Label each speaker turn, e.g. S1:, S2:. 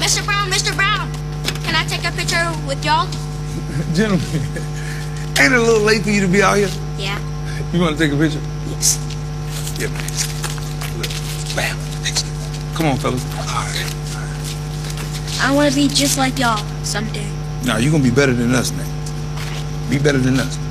S1: Mr. Brown, can I take a picture with y'all?
S2: Gentlemen, ain't it a little late for you to be out here?
S1: Yeah.
S2: You want to take a picture?
S1: Yes.
S2: Yeah, man. Look, bam. Excellent. Come on, fellas. All right.
S1: I want to be just like y'all someday.
S2: Nah, you're going to be better than us, man. Be better than us.